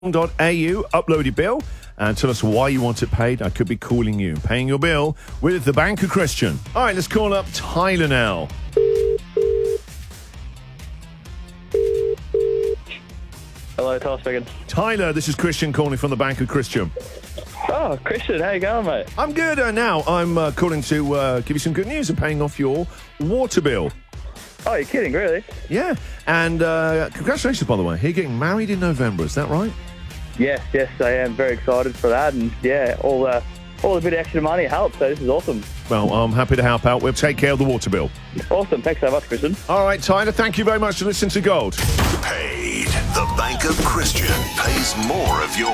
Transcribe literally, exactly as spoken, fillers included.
dot a u, upload your bill and tell us why you want it paid. I could be calling you, paying your bill with the Bank of Christian. All right, let's call up Tyler now. Hello, Tyler speaking. Tyler, this is Christian calling from the Bank of Christian. Oh, Christian, how you going, mate? I'm good. Uh, now, I'm uh, calling to uh, give you some good news and paying off your water bill. Oh, you're kidding, really? Yeah, and uh, congratulations, by the way. You're getting married in November, is that right? Yes, yes, I am very excited for that, and yeah, all the all the bit of extra money helps. So this is awesome. Well, I'm happy to help out. We'll take care of the water bill. Awesome, thanks so much, Christian. All right, Tyler, thank you very much for listening to Gold. Paid. The Bank of Christian pays more of your